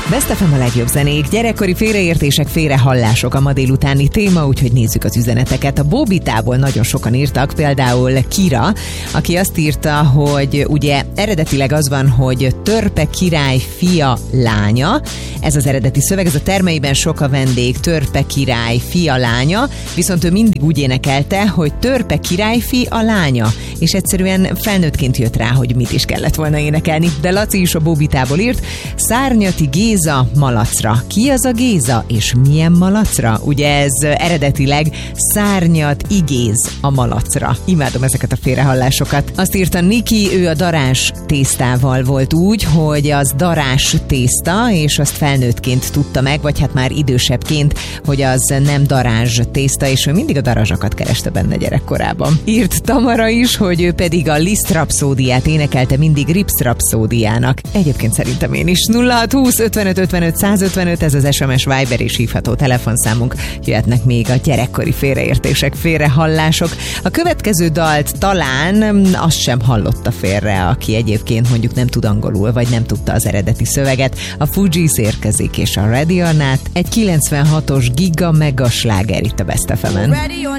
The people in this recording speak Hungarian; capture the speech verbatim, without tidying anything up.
Best ef em a legjobb zenék, gyerekkori félreértések, félrehallások a ma délutáni téma, úgyhogy nézzük az üzeneteket. A Bóbitából nagyon sokan írtak, például Kira, aki azt írta, hogy ugye eredetileg az van, hogy Törpe király fia lánya, ez az eredeti szöveg, ez a termeiben sok a vendég, Törpe király fia lánya, viszont ő mindig úgy énekelte, hogy Törpe királyfi a lánya, és egyszerűen felnőttként jött rá, hogy mit is kellett volna énekelni. De Laci is a Bóbitából írt, Szárnyati Géza malacra. Ki az a Géza, és milyen malacra? Ugye ez eredetileg Szárnyat igéz a malacra. Imádom ezeket a félrehallásokat. Azt írta Niki, ő a darás tésztával volt úgy, hogy az darás tészta, és azt felnőttként tudta meg, vagy hát már idősebbként, hogy az nem darázs tészta, és ő mindig a darazsakat kereste benne gyerekkorában. Írt Tamara is, hogy ő pedig a Liszt rapszódiát énekelte mindig Rips rapszódiának. Egyébként szerintem én is. nulla hat húsz ötvenöt ötvenöt százötvenöt, ez az es em es, Viber és hívható telefonszámunk. Jöhetnek még a gyerekkori félreértések, félrehallások. A következő dalt talán azt sem hallotta félre, aki egyébként mondjuk nem tud angolul, vagy nem tudta az eredeti szöveget. A Fugees érkezik, és a Ready or Not egy kilencvenhatos giga mega sláger itt a Best ef em-en.